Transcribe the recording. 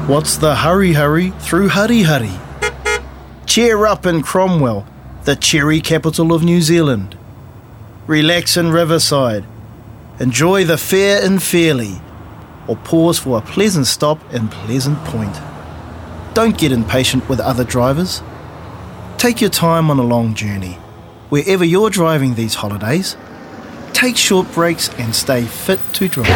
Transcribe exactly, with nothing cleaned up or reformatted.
What's the hurry hurry through Hurry Hurry? Cheer up in Cromwell, the cherry capital of New Zealand. Relax in Riverside. Enjoy the fair in Fairlie, or pause for a pleasant stop in Pleasant Point. Don't get impatient with other drivers. Take your time on a long journey. Wherever you're driving these holidays, take short breaks and stay fit to drive.